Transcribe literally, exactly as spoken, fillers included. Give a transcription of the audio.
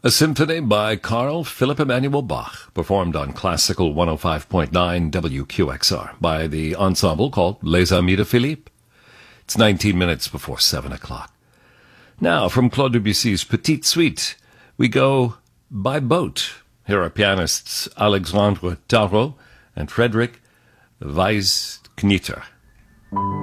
A symphony by Carl Philipp Emanuel Bach, performed on Classical one oh five point nine W Q X R by the ensemble called Les Amis de Philippe. It's nineteen minutes before seven o'clock. Now, from Claude Debussy's Petite Suite, we go by boat. Here are pianists Alexandre Tarot and Frederick Weissknieter.